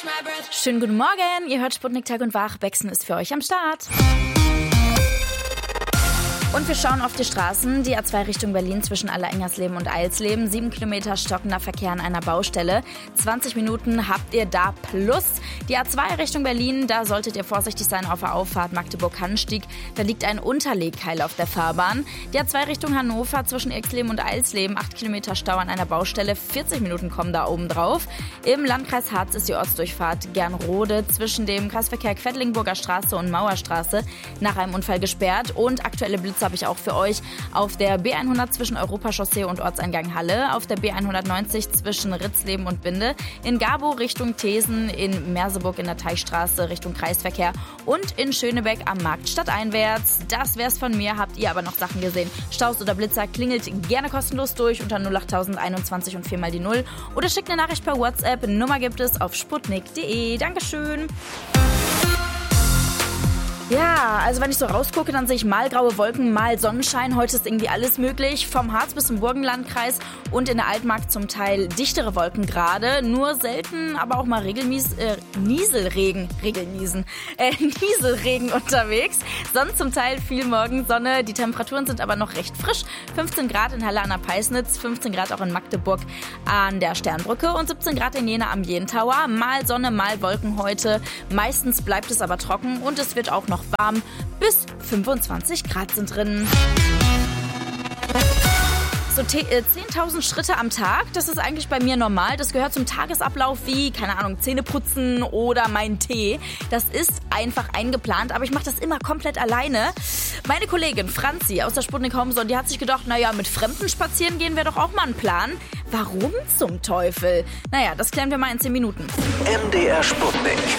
Schönen guten Morgen, ihr hört Sputnik Tag und Wach. Bexen ist für euch am Start. Und wir schauen auf die Straßen. Die A2 Richtung Berlin zwischen Allerengernsleben und Eilsleben. 7 Kilometer stockender Verkehr an einer Baustelle. 20 Minuten habt ihr da plus. Die A2 Richtung Berlin, da solltet ihr vorsichtig sein auf der Auffahrt Magdeburg-Hannenstieg. Da liegt ein Unterlegkeil auf der Fahrbahn. Die A2 Richtung Hannover zwischen Irxleben und Eilsleben. 8 Kilometer Stau an einer Baustelle. 40 Minuten kommen da oben drauf. Im Landkreis Harz ist die Ortsdurchfahrt Gernrode zwischen dem Kreisverkehr Quedlinburger Straße und Mauerstraße nach einem Unfall gesperrt. Und aktuelle Blitze habe ich auch für euch auf der B100 zwischen Europachaussee und Ortseingang Halle, auf der B190 zwischen Ritzleben und Binde, in Gabo Richtung Thesen, in Merseburg in der Teichstraße Richtung Kreisverkehr und in Schönebeck am Markt stadteinwärts. Das wär's von mir. Habt ihr aber noch Sachen gesehen? Staus oder Blitzer? Klingelt gerne kostenlos durch unter 08021 und 4 mal die 0 oder schickt eine Nachricht per WhatsApp. Nummer gibt es auf sputnik.de. Dankeschön. Ja, also wenn ich so rausgucke, dann sehe ich mal graue Wolken, mal Sonnenschein. Heute ist irgendwie alles möglich. Vom Harz bis zum Burgenlandkreis und in der Altmark zum Teil dichtere Wolken gerade. Nur selten, aber auch mal Nieselregen unterwegs. Sonst zum Teil viel Morgensonne. Die Temperaturen sind aber noch recht frisch. 15 Grad in Halle an der Peisnitz, 15 Grad auch in Magdeburg an der Sternbrücke und 17 Grad in Jena am Jentauer. Mal Sonne, mal Wolken heute. Meistens bleibt es aber trocken und es wird auch noch warm, bis 25 Grad sind drin. So 10.000 Schritte am Tag, das ist eigentlich bei mir normal. Das gehört zum Tagesablauf wie, keine Ahnung, Zähne putzen oder mein Tee. Das ist einfach eingeplant, aber ich mache das immer komplett alleine. Meine Kollegin Franzi aus der Sputnik Homezone, die hat sich gedacht, naja, mit Fremden spazieren gehen wäre doch auch mal ein Plan. Warum zum Teufel? Naja, das klären wir mal in 10 Minuten. MDR Sputnik.